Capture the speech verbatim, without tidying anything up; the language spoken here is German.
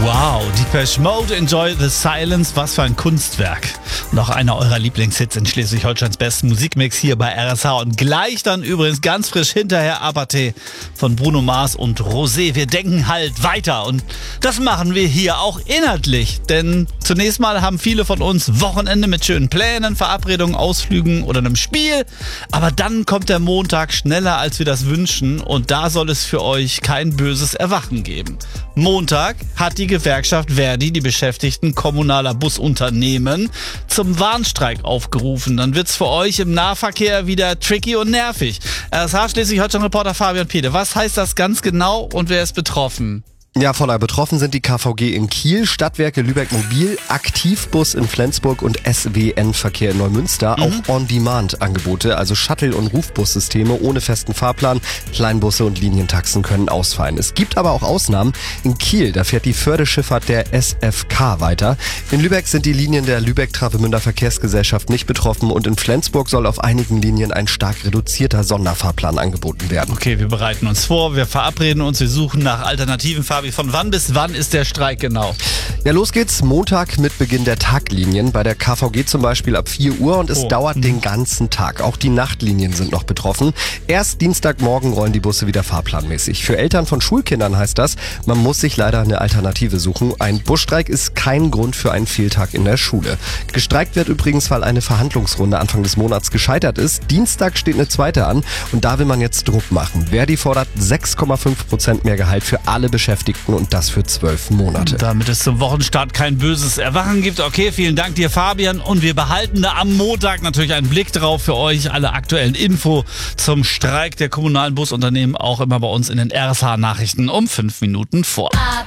Wow, Depeche Mode, Enjoy the Silence, was für ein Kunstwerk. Noch einer eurer Lieblingshits in Schleswig-Holsteins besten Musikmix hier bei R S H. Und gleich dann übrigens ganz frisch hinterher Apathy von Bruno Mars und Rosé. Wir denken halt weiter und das machen wir hier auch inhaltlich. Denn zunächst mal haben viele von uns Wochenende mit schönen Plänen, Verabredungen, Ausflügen oder einem Spiel. Aber dann kommt der Montag schneller, als wir das wünschen. Und da soll es für euch kein böses Erwachen geben. Montag hat die Gewerkschaft Verdi die Beschäftigten kommunaler Busunternehmen zum Warnstreik aufgerufen. Dann wird's für euch im Nahverkehr wieder tricky und nervig. R S H Schleswig-Holstein-Reporter Fabian Pede. Was heißt das ganz genau und wer ist betroffen? Ja, voller betroffen sind die K V G in Kiel, Stadtwerke Lübeck Mobil, Aktivbus in Flensburg und S W N-Verkehr in Neumünster. Mhm. Auch On-Demand-Angebote, also Shuttle- und Rufbussysteme ohne festen Fahrplan, Kleinbusse und Linientaxen können ausfallen. Es gibt aber auch Ausnahmen. In Kiel, da fährt die Förderschifffahrt der S F K weiter. In Lübeck sind die Linien der Lübeck-Travemünder Verkehrsgesellschaft nicht betroffen und in Flensburg soll auf einigen Linien ein stark reduzierter Sonderfahrplan angeboten werden. Okay, wir bereiten uns vor, wir verabreden uns, wir suchen nach alternativen Fahrplänen. Von wann bis wann ist der Streik genau? Ja, los geht's Montag mit Beginn der Taglinien. Bei der K V G zum Beispiel ab vier Uhr und es oh. dauert den ganzen Tag. Auch die Nachtlinien sind noch betroffen. Erst Dienstagmorgen rollen die Busse wieder fahrplanmäßig. Für Eltern von Schulkindern heißt das, man muss sich leider eine Alternative suchen. Ein Busstreik ist kein Grund für einen Fehltag in der Schule. Gestreikt wird übrigens, weil eine Verhandlungsrunde Anfang des Monats gescheitert ist. Dienstag steht eine zweite an und da will man jetzt Druck machen. Verdi fordert sechs Komma fünf Prozent mehr Gehalt für alle Beschäftigten und das für zwölf Monate. Damit es zum Wochenstart kein böses Erwachen gibt. Okay, vielen Dank dir, Fabian. Und wir behalten da am Montag natürlich einen Blick drauf für euch. Alle aktuellen Info zum Streik der kommunalen Busunternehmen auch immer bei uns in den R S H-Nachrichten um fünf Minuten vor.